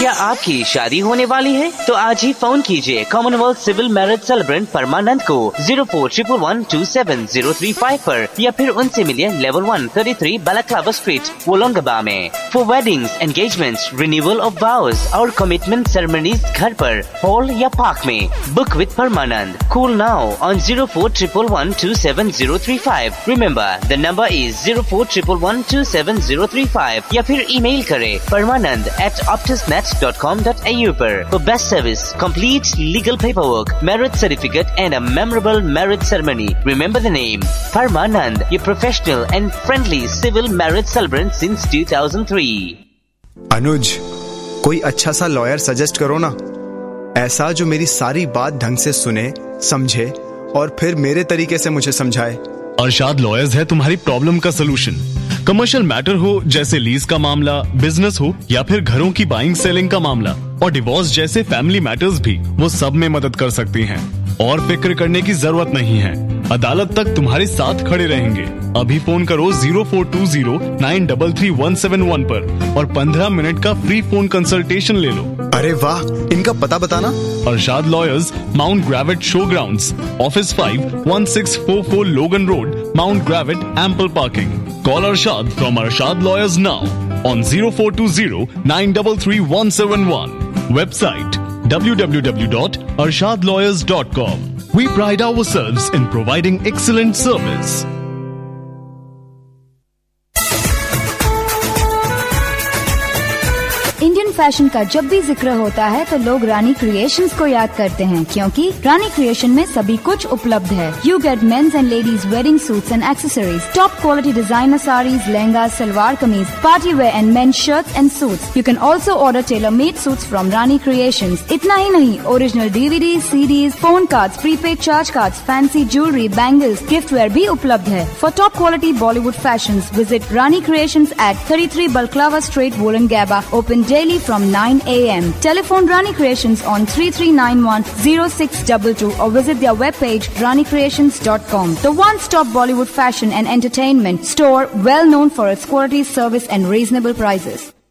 क्या आपकी शादी होने वाली है? तो आज ही फोन कीजिए कॉमनवेल्थ सिविल मैरिज सेलिब्रेंट परमानंद को 0411277035 पर या फिर उनसे मिलिए लेवल 1 33 बालाक्लावा स्ट्रीट वोलोंगबा में। For weddings, engagements, renewal of वाउज और कमिटमेंट सेरेमनीज घर पर, हॉल या पार्क में। Book with Parmanand. Call now on 0411127035। Remember the number is 0411127035 या फिर ईमेल करें permanand@optusnet.com.au पर। For best service, complete legal paperwork, marriage certificate and a memorable marriage ceremony. Remember the name Parmanand, your professional and friendly civil marriage celebrant since 2003. अनुज, कोई अच्छा सा lawyer suggest करो ना, ऐसा जो मेरी सारी बात ढंग से सुने, समझे और फिर मेरे तरीके से मुझे समझाए। अरशाद लॉयर्स है तुम्हारी प्रॉब्लम का सलूशन। कमर्शियल मैटर हो जैसे लीज का मामला, बिजनेस हो या फिर घरों की बाइंग सेलिंग का मामला और डिवोर्स जैसे फैमिली मैटर्स भी, वो सब में मदद कर सकती हैं। और फिक्र करने की जरूरत नहीं है, अदालत तक तुम्हारे साथ खड़े रहेंगे। अभी फोन करो 0420933171 पर और 15 मिनट का फ्री फोन कंसल्टेशन ले लो। अरे वाह, इनका पता बताना। Arshad lawyers, mount ग्रेविट show grounds, office 5, 1644 लोगन road, mount ग्रेविट, ample parking. Call Arshad from Arshad Lawyers now on 0420933171. Website www.arshadlawyers.com. We pride ourselves in providing excellent service. Indian fashion का जब भी जिक्र होता है तो लोग रानी क्रिएशंस को याद करते हैं, क्योंकि रानी क्रिएशन में सभी कुछ उपलब्ध है। You get mains and ladies wedding suits and accessories, top quality designer saris, lehenga, salwar kameez, party wear and mains shirts and suits. You can also order tailor made suits from Rani creations. इतना ही नहीं, original DVD, CDs, phone cards, prepaid charge cards, fancy jewellery, bangles, gift where भी उपलब्ध है। For top quality Bollywood fashions, visit Rani creations at 33 Balaclava Street, Wollongabba, open daily from 9 a.m. Telephone Rani Creations on 3391-0622 or visit their webpage ranicreations.com. The one-stop Bollywood fashion and entertainment store, well known for its quality, service and reasonable prices.